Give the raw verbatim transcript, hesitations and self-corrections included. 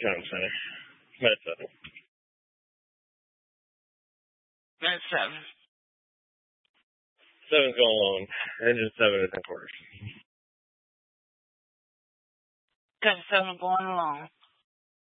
You know what I'm saying? Minute seven. Minute seven. Seven's going long. Engine seven and three quarters. Okay, seven going along.